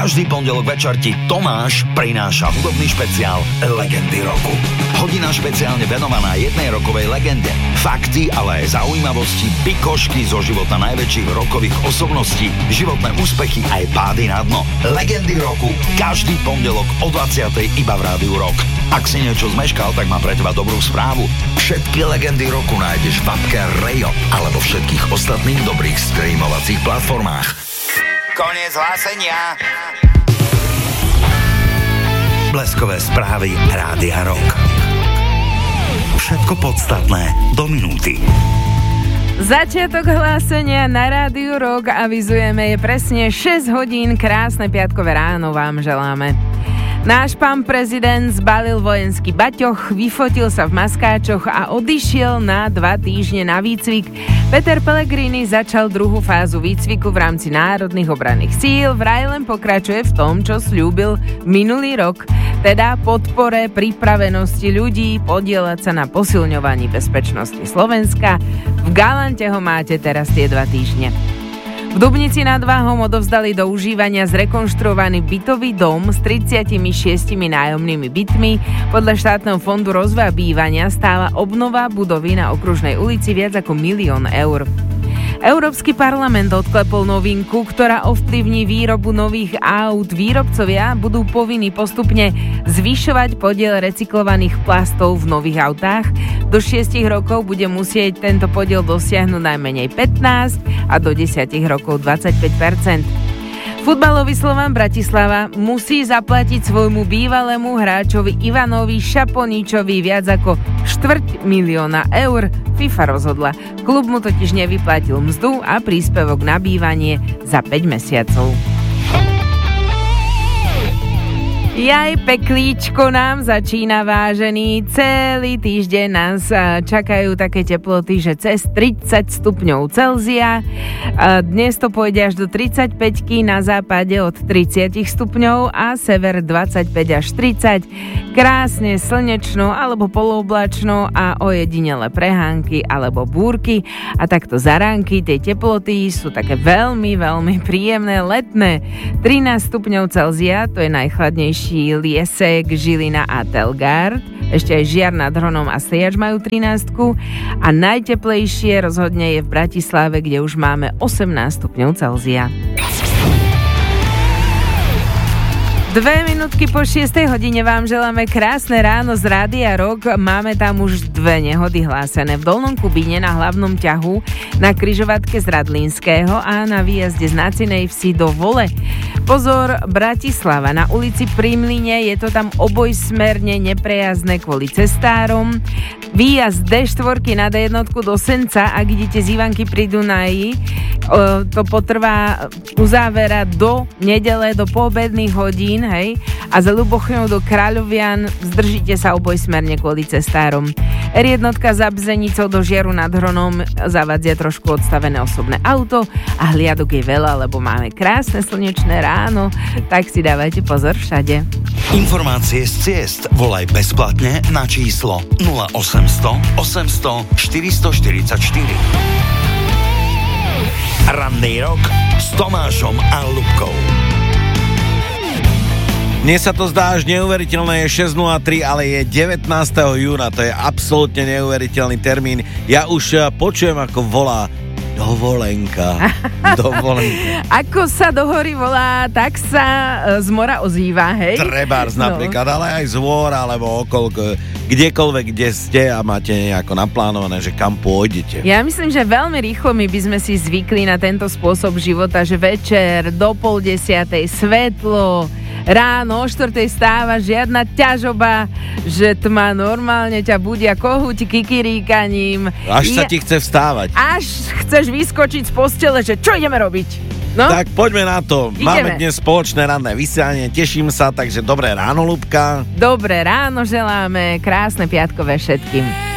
Každý pondelok večer ti Tomáš prináša hudobný špeciál Legendy roku. Hodina špeciálne venovaná jednej rokovej legende. Fakty, ale aj zaujímavosti, pikošky zo života najväčších rokových osobností, životné úspechy aj pády na dno. Legendy roku. Každý pondelok o 20:00 iba v Rádiu Rock. Ak si niečo zmeškal, tak mám pre teba dobrú správu. Všetky legendy roku nájdeš v appke Radio alebo všetkých ostatných dobrých streamovacích platformách. Koniec hlásenia. Bleskové správy Rádia Rock. Všetko podstatné do minúty. Začiatok hlásenia na Rádiu Rock avizujeme, je presne 6 hodín, krásne piatkové ráno vám želáme. Náš pán prezident zbalil vojenský baťoch, vyfotil sa v maskáčoch a odišiel na 2 týždne na výcvik. Peter Pellegrini začal druhú fázu výcviku v rámci národných obranných síl, vraj len pokračuje v tom, čo sľúbil minulý rok, teda podpore pripravenosti ľudí podieľať sa na posilňovaní bezpečnosti Slovenska. V Galante ho máte teraz tie 2 týždne. V Dubnici nad Váhom odovzdali do užívania zrekonštruovaný bytový dom s 36 nájomnými bytmi. Podľa štátneho fondu rozvoja bývania stála obnova budovy na Okružnej ulici viac ako 1 000 000 eur. Európsky parlament odklepol novinku, ktorá ovplyvní výrobu nových aut. Výrobcovia budú povinní postupne zvyšovať podiel recyklovaných plastov v nových autách. Do 6 rokov bude musieť tento podiel dosiahnuť najmenej 15 a do 10 rokov 25%. Futbalový Slovan Bratislava musí zaplatiť svojmu bývalému hráčovi Ivanovi Šaponičovi viac ako 250 000 eur. FIFA rozhodla. Klub mu totiž nevyplatil mzdu a príspevok na bývanie za 5 mesiacov. Jaj, peklíčko nám začína, vážený. Celý týždeň nás čakajú také teploty, že cez 30 stupňov Celzia. Dnes to pôjde až do 35, na západe od 30 stupňov a sever 25 až 30. Krásne slnečno alebo polooblačno a ojedinele prehánky alebo búrky. A takto zaránky, tie teploty sú také veľmi, veľmi príjemné, letné. 13 stupňov Celzia, to je najchladnejšie Liesek, Žilina a Telgard. Ešte aj Žiar nad Hronom a Sliač majú 13 a najteplejšie rozhodne je v Bratislave, kde už máme 18 stupňov Celzia. 2 minútky po 6 hodine vám želáme krásne ráno z Rádia Rock. Máme tam už 2 nehody hlásené. V Dolnom Kubíne na hlavnom ťahu na križovatke z Radlínskeho a na výjazde z Nacinej Vsi do Vole. Pozor, Bratislava. Na ulici Pri Mlyne je to tam obojsmerne neprejazdné kvôli cestárom. Výjazd D4 na D1 do Senca, ak idete z Ivanky pri Dunaji, to potrvá uzávera do nedele, do poobedných hodín, hej, a za Ľubochňou do Kráľovian zdržíte sa obojsmerne kvôli cestárom. R1 za Bzenicou do Žiaru nad Hronom zavadzia trošku odstavené osobné auto a hliadok je veľa, lebo máme krásne slnečné ráno, tak si dávajte pozor všade. Informácie z ciest volaj bezplatne na číslo 0800 800 444. Ranný rok s Tomášom a Ľubkou. Mne sa to zdá až neuveriteľné, je 6.03, ale je 19. júna, to je absolútne neuveriteľný termín. Ja už počujem, ako volá dovolenka. Ako sa do hory volá, tak sa z mora ozýva, hej? Trebárs napríklad, ale aj z hôr, alebo kdekoľvek, kde ste a máte nejako naplánované, že kam pôjdete. Ja myslím, že veľmi rýchlo my by sme si zvykli na tento spôsob života, že večer do 9:30 svetlo, ráno o 4:00 stáva, žiadna ťažoba, že tma normálne ťa budia kohúť kikiríkaním. Až sa ti chce vstávať. Až chceš vyskočiť z postele, že čo ideme robiť? No? Tak poďme na to. Ideme. Máme dnes spoločné ranné vysielanie, teším sa, takže dobré ráno, Ľubka. Dobré ráno želáme, krásne piatkové všetkým.